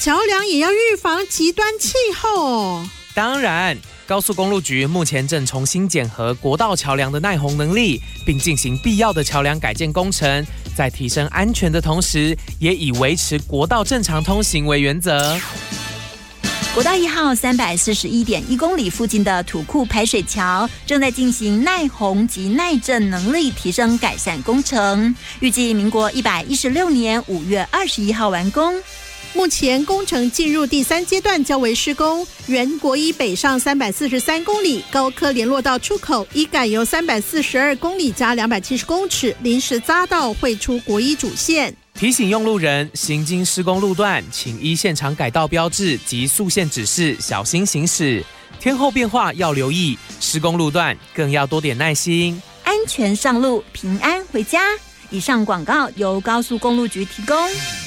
桥梁也要预防极端气候。 当然，高速公路局目前正重新检核国道桥梁的耐洪能力，并进行必要的桥梁改建工程，在提升安全的同时，也以维持国道正常通行为原则。 国道1号341.1公里附近的土库排水桥正在进行耐洪及耐震能力提升改善工程，预计民国116年5月21号完工。 目前工程进入第3阶段交维施工，原国一北上343公里高科联络道出口已改由342公里加270公尺临时匝道汇出国一主线。 提醒用路人，行经施工路段，请依现场改道标志及速限指示小心行驶。天候变化要留意，施工路段更要多点耐心， 安全上路，平安回家。以上广告由高速公路局提供。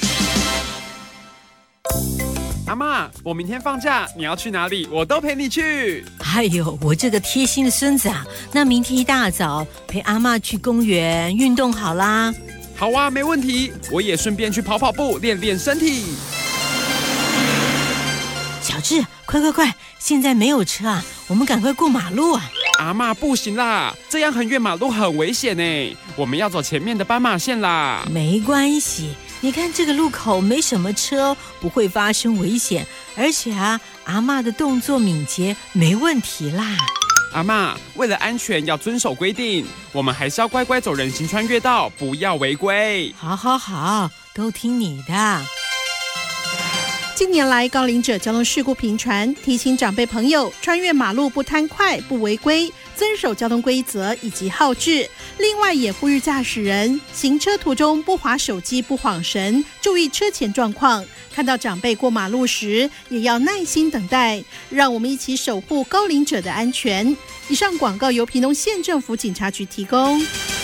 阿嬷，我明天放假，你要去哪里我都陪你去。 哎呦，我这个贴心的孙子啊，那明天一大早陪阿嬷去公园运动好啦。 好啊，没问题，我也顺便去跑跑步，练练身体。 小智，快，现在没有车啊，我们赶快过马路啊。 阿嬷，不行啦，这样横越马路很危险呢，我们要走前面的斑马线啦。 没关系，你看这个路口没什么车，不会发生危险，而且啊，阿嬷的动作敏捷，没问题啦。 阿嬷，为了安全要遵守规定，我们还是要乖乖走人行穿越道，不要违规。 好，都听你的。 近年来，高龄者交通事故频传，提醒长辈朋友穿越马路不贪快、不违规，遵守交通规则以及号志。另外，也呼吁驾驶人行车途中不滑手机、不晃神，注意车前状况。看到长辈过马路时，也要耐心等待。让我们一起守护高龄者的安全。以上广告由屏东县政府警察局提供。